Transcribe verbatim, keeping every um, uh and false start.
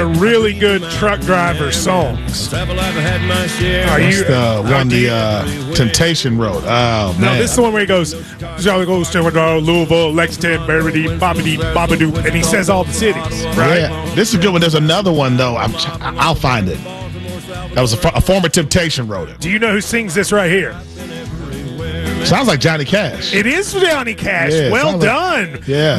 really good truck driver songs. Are That's you the one, do the you- uh, Temptation Road. Oh, man. No, this is the one where he goes, Jolly goes to Louisville, Lexington, Baraboo, Babadoo, Babadoo, and he says all the cities, right? Yeah. This is a good one. There's another one, though. I'm, I'll find it. That was a, a former Temptation Road. Do you know who sings this right here? Sounds like Johnny Cash. It is Johnny Cash. Yeah, it well sounds like- done. Yeah.